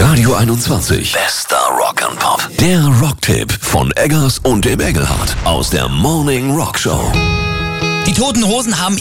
Radio 21. Bester Rock and Pop. Der Rocktipp von Eggers und dem Engelhardt aus der Morning Rock Show. Die Toten Hosen haben